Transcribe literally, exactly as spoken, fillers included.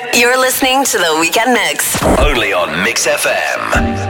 You're listening to The Weekend Mix. Only on Mix F M.